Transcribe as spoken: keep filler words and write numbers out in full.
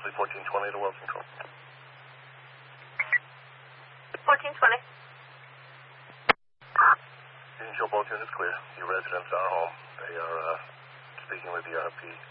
Charlie fourteen twenty to well control. fourteen twenty. You can show both units clear. Your residents are home. They are uh, speaking with the R P.